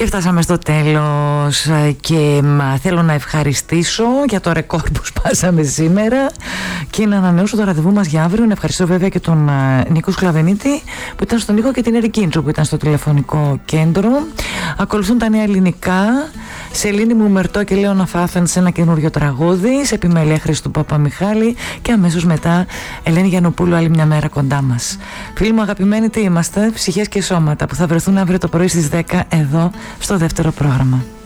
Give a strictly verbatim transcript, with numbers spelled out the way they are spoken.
Και φτάσαμε στο τέλος και θέλω να ευχαριστήσω για το ρεκόρ που σπάσαμε σήμερα και να ανανεώσω το ραντεβού μας για αύριο. Να ευχαριστώ βέβαια και τον Νίκο Σκλαβενίτη που ήταν στον ήχο και την Ερικίντσο που ήταν στο τηλεφωνικό κέντρο. Ακολουθούν τα νέα ελληνικά. Σελήνη μου Μερτό και Λέωνα Φάθεν σε ένα καινούριο τραγούδι, σε επιμέλεια Χρήστου Παπαμιχάλη και αμέσως μετά Ελένη Γιαννοπούλου, άλλη μια μέρα κοντά μας. Φίλοι μου αγαπημένοι, τι είμαστε, ψυχές και σώματα που θα βρεθούν αύριο το πρωί στις δέκα εδώ στο δεύτερο πρόγραμμα.